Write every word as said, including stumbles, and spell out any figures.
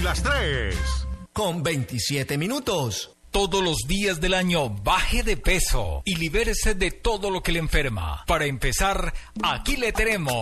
las tres. Con veintisiete minutos. Todos los días del año baje de peso y libérese de todo lo que le enferma. Para empezar, aquí le tenemos